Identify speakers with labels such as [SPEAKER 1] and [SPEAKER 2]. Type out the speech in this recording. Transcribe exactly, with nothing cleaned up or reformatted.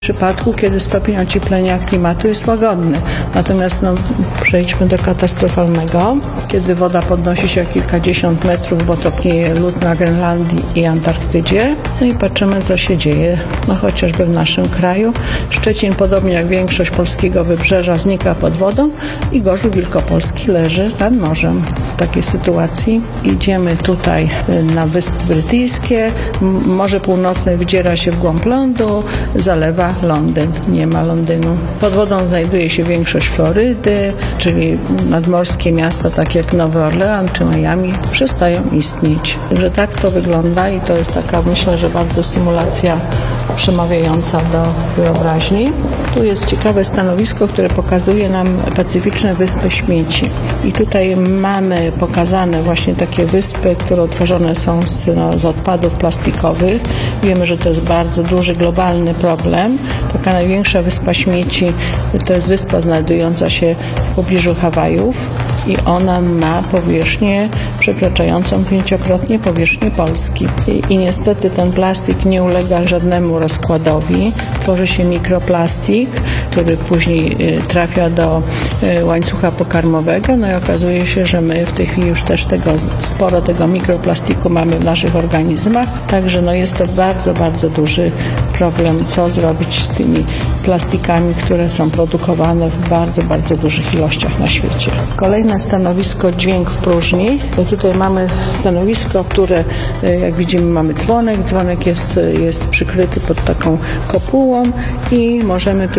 [SPEAKER 1] W przypadku, kiedy stopień ocieplenia klimatu jest łagodny. Natomiast no, przejdźmy do katastrofalnego, kiedy woda podnosi się o kilkadziesiąt metrów, bo topnieje lód na Grenlandii i Antarktydzie. No i patrzymy, co się dzieje, no chociażby w naszym kraju. Szczecin, podobnie jak większość polskiego wybrzeża, znika pod wodą i Gorzów Wielkopolski leży nad morzem. W takiej sytuacji idziemy tutaj na Wyspy Brytyjskie. Morze Północne wdziera się w głąb lądu, zalewa Londyn. Nie ma Londynu. Pod wodą znajduje się większość Florydy, czyli nadmorskie miasta, tak jak Nowy Orlean czy Miami, przestają istnieć. Także tak to wygląda i to jest taka, myślę, że bardzo symulacja przemawiająca do wyobraźni. Tu jest ciekawe stanowisko, które pokazuje nam pacyficzne wyspy śmieci. I tutaj mamy pokazane właśnie takie wyspy, które utworzone są z, no, z odpadów plastikowych. Wiemy, że to jest bardzo duży globalny problem. Taka największa wyspa śmieci to jest wyspa znajdująca się w pobliżu Hawajów i ona ma powierzchnię przekraczającą pięciokrotnie powierzchnię Polski. I, I niestety ten plastik nie ulega żadnemu rozkładowi. Tworzy się mikroplastik, który później trafia do łańcucha pokarmowego. No i okazuje się, że my w tej chwili już też tego, sporo tego mikroplastiku mamy w naszych organizmach. Także no jest to bardzo, bardzo duży problem, co zrobić z tymi plastikami, które są produkowane w bardzo, bardzo dużych ilościach na świecie. Kolejne stanowisko, dźwięk w próżni. I tutaj mamy stanowisko, które jak widzimy mamy dzwonek. Dzwonek jest, jest przykryty pod taką kopułą i możemy tu